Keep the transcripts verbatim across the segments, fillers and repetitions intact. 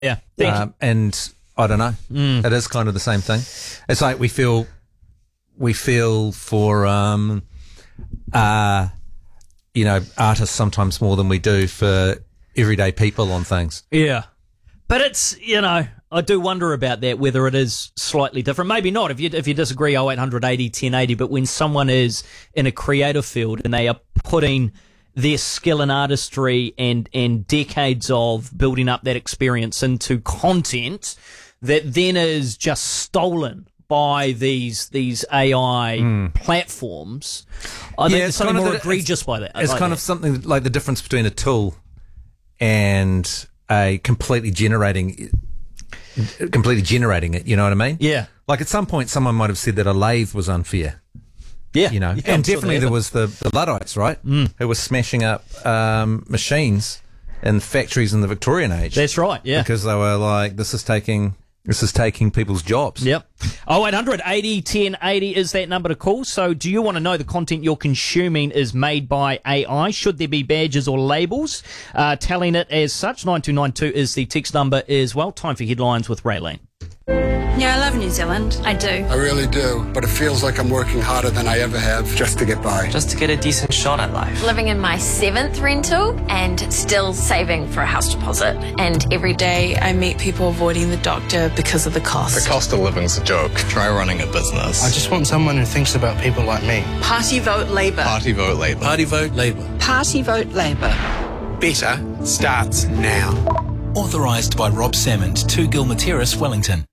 Yeah. Um, and I don't know. Mm. It is kind of the same thing. It's like we feel, we feel for, um, uh, you know, artists sometimes more than we do for everyday people on things. Yeah. But it's, you know, I do wonder about that, whether it is slightly different. Maybe not, if you if you disagree, oh eight hundred eighty ten eighty, but when someone is in a creative field and they are putting their skill and artistry and, and decades of building up that experience into content that then is just stolen by these these A I mm. platforms, I yeah, think there's something more the, egregious by that. It's like kind that. of something like the difference between a tool and a completely generating, completely generating it. You know what I mean? Yeah. Like at some point, someone might have said that a lathe was unfair. Yeah. You know, yeah, and I'm sure definitely there was the, the Luddites, right? Mm. Who were smashing up um, machines in factories in the Victorian age. That's right. Yeah. Because they were like, this is taking. This is taking people's jobs. Yep. oh eight hundred eighty ten eighty is that number to call. So do you want to know the content you're consuming is made by A I? Should there be badges or labels uh, telling it as such? nine two nine two is the text number as well. Time for headlines with Raylene. Yeah, I love New Zealand. I do. I really do, but it feels like I'm working harder than I ever have just to get by. Just to get a decent shot at life. Living in my seventh rental and still saving for a house deposit. And every day I meet people avoiding the doctor because of the cost. The cost of living's a joke. Try running a business. I just want someone who thinks about people like me. Party vote Labour. Party vote Labour. Party vote Labour. Party vote Labour. Better starts now. Authorised by Rob Salmond, two Gilmer Terrace, Wellington.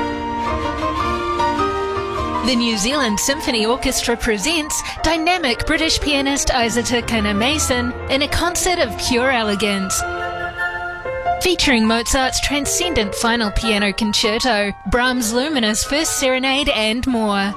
The New Zealand Symphony Orchestra presents dynamic British pianist Isata Kana-Mason in a concert of pure elegance. Featuring Mozart's transcendent final piano concerto, Brahms' luminous first serenade and more.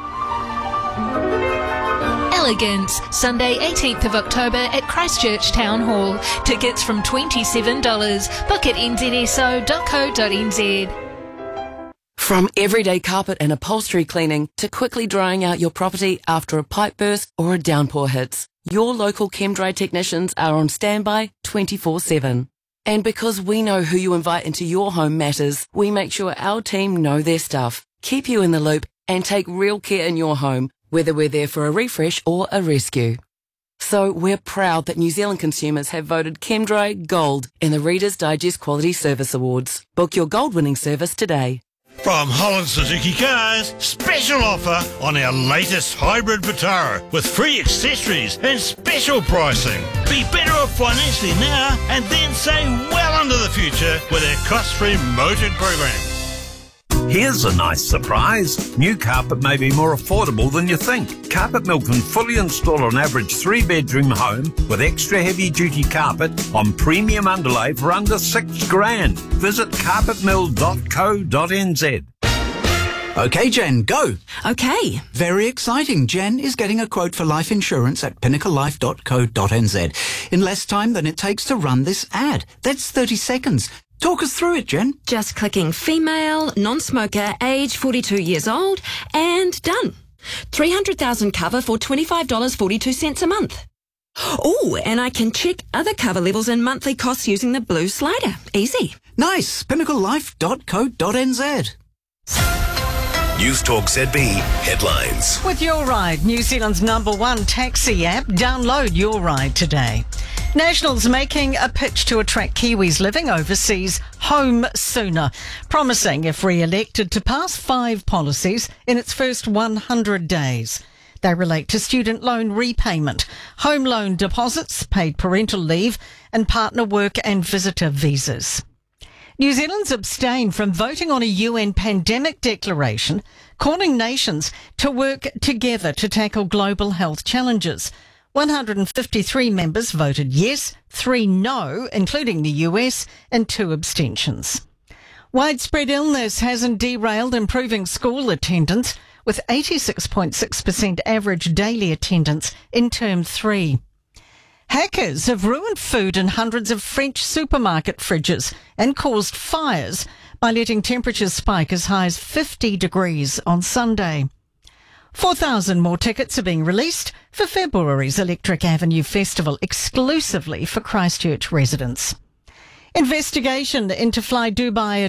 Elegance, Sunday eighteenth of October at Christchurch Town Hall. Tickets from twenty-seven dollars. Book at n z s o dot co dot n z. From everyday carpet and upholstery cleaning to quickly drying out your property after a pipe burst or a downpour hits, your local ChemDry technicians are on standby twenty-four seven. And because we know who you invite into your home matters, we make sure our team know their stuff, keep you in the loop, and take real care in your home, whether we're there for a refresh or a rescue. So we're proud that New Zealand consumers have voted ChemDry Gold in the Reader's Digest Quality Service Awards. Book your gold-winning service today. From Holland Suzuki Cars, special offer on our latest hybrid Vitara with free accessories and special pricing. Be better off financially now and then save well into the future with our cost-free motored program. Here's a nice surprise. New carpet may be more affordable than you think. Carpet Mill can fully install an average three-bedroom home with extra heavy-duty carpet on premium underlay for under six grand. Visit carpet mill dot co dot n z. OK, Jen, go. OK. Very exciting. Jen is getting a quote for life insurance at pinnacle life dot co dot n z in less time than it takes to run this ad. That's thirty seconds. Talk us through it, Jen. Just clicking female, non-smoker, age forty-two years old, and done. three hundred thousand cover for twenty-five dollars and forty-two cents a month. Oh, and I can check other cover levels and monthly costs using the blue slider. Easy. Nice. pinnacle life dot co dot n z. News Talk Z B headlines. With Your Ride, New Zealand's number one taxi app, download Your Ride today. Nationals making a pitch to attract Kiwis living overseas home sooner, promising, if re-elected, to pass five policies in its first one hundred days. They relate to student loan repayment, home loan deposits, paid parental leave, and partner work and visitor visas. New Zealand's abstained from voting on a U N pandemic declaration, calling nations to work together to tackle global health challenges. one hundred fifty-three members voted yes, three no, including the U S, and two abstentions. Widespread illness hasn't derailed improving school attendance, with eighty-six point six percent average daily attendance in term three. Hackers have ruined food in hundreds of French supermarket fridges and caused fires by letting temperatures spike as high as fifty degrees on Sunday. four thousand more tickets are being released for February's Electric Avenue Festival exclusively for Christchurch residents. Investigation into Fly Dubai